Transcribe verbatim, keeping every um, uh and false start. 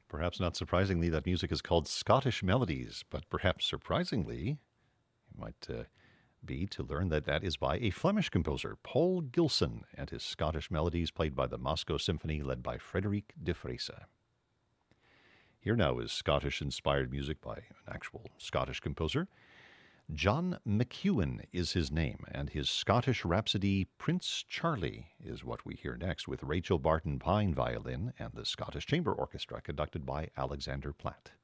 Perhaps not surprisingly, that music is called Scottish Melodies, but perhaps surprisingly, you might uh, be to learn that that is by a Flemish composer, Paul Gilson, and his Scottish Melodies played by the Moscow Symphony led by Frédéric de Freyssa. Here now is Scottish-inspired music by an actual Scottish composer. John McEuen is his name, and his Scottish Rhapsody Prince Charlie is what we hear next, with Rachel Barton Pine violin and the Scottish Chamber Orchestra conducted by Alexander Platt.